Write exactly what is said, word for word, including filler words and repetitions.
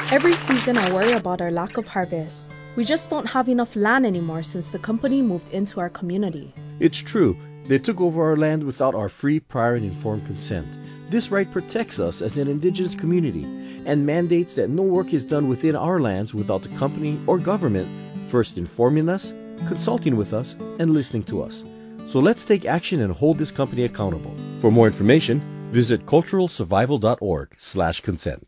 Every season I worry about our lack of harvest. We just don't have enough land anymore since the company moved into our community. It's true. They took over our land without our free, prior, and informed consent. This right protects us as an indigenous community and mandates that no work is done within our lands without the company or government first informing us, consulting with us, and listening to us. So let's take action and hold this company accountable. For more information, visit cultural survival dot org slash consent.